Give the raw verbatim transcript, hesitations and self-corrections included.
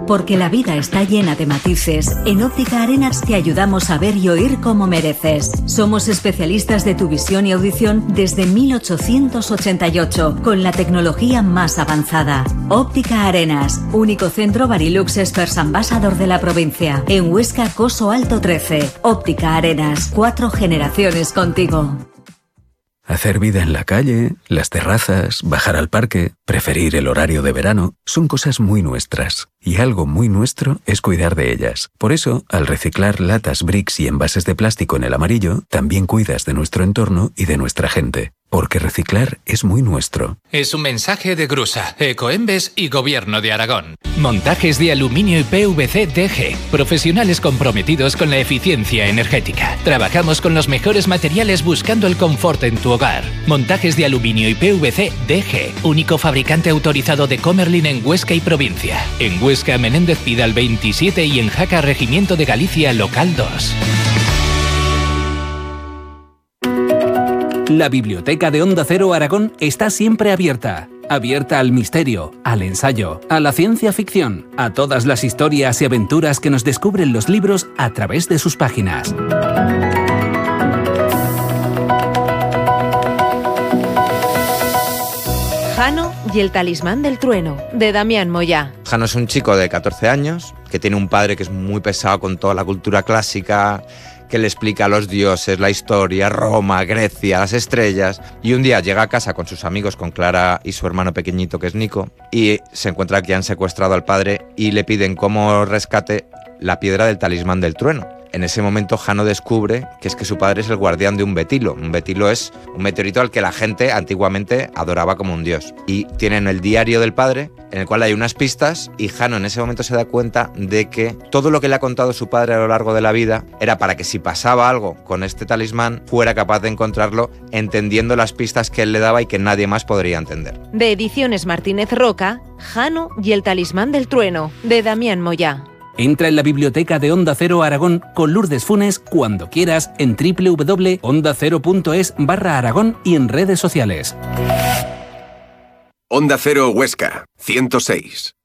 Porque la vida está llena de matices, en Óptica Arenas te ayudamos a ver y oír como mereces. Somos especialistas de tu visión y audición desde mil ochocientos ochenta y ocho, con la tecnología más avanzada. Óptica Arenas, único centro Varilux Experts Ambassador de la provincia. En Huesca, Coso Alto trece. Óptica Arenas, cuatro generaciones contigo. Hacer vida en la calle, las terrazas, bajar al parque, preferir el horario de verano, son cosas muy nuestras. Y algo muy nuestro es cuidar de ellas. Por eso, al reciclar latas, bricks y envases de plástico en el amarillo, también cuidas de nuestro entorno y de nuestra gente. Porque reciclar es muy nuestro. Es un mensaje de Grusa, Ecoembes y Gobierno de Aragón. Montajes de aluminio y P V C D G. Profesionales comprometidos con la eficiencia energética. Trabajamos con los mejores materiales buscando el confort en tu hogar. Montajes de aluminio y P V C D G. Único fabricante autorizado de Comerlin en Huesca y provincia. En Huesca, Menéndez Pidal veintisiete y en Jaca, Regimiento de Galicia, local dos. La biblioteca de Onda Cero Aragón está siempre abierta. Abierta al misterio, al ensayo, a la ciencia ficción, a todas las historias y aventuras que nos descubren los libros a través de sus páginas. Jano y el talismán del trueno, de Damián Moyá. Jano es un chico de catorce años que tiene un padre que es muy pesado con toda la cultura clásica, que le explica a los dioses, la historia, Roma, Grecia, las estrellas. Y un día llega a casa con sus amigos, con Clara y su hermano pequeñito que es Nico, y se encuentra que han secuestrado al padre y le piden como rescate la piedra del talismán del trueno. En ese momento Jano descubre que es que su padre es el guardián de un betilo. Un betilo es un meteorito al que la gente antiguamente adoraba como un dios. Y tienen el diario del padre, en el cual hay unas pistas, y Jano en ese momento se da cuenta de que todo lo que le ha contado su padre a lo largo de la vida era para que si pasaba algo con este talismán fuera capaz de encontrarlo entendiendo las pistas que él le daba y que nadie más podría entender. De Ediciones Martínez Roca, Jano y el talismán del trueno, de Damián Moyá. Entra en la biblioteca de Onda Cero Aragón con Lourdes Funes cuando quieras en doble u doble u doble u punto onda cero punto es barra Aragón y en redes sociales. Onda Cero Huesca, ciento seis.